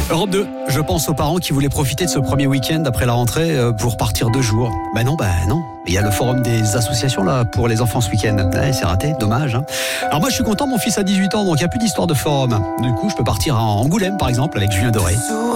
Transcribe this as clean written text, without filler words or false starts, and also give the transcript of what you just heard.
Europe 2, je pense aux parents qui voulaient profiter de ce premier week-end après la rentrée pour partir 2 jours. Non. Il y a le forum des associations là pour les enfants ce week-end. Ouais, c'est raté, dommage. Alors moi je suis content, mon fils a 18 ans, donc il n'y a plus d'histoire de forum. Du coup je peux partir à Angoulême par exemple avec Julien Doré.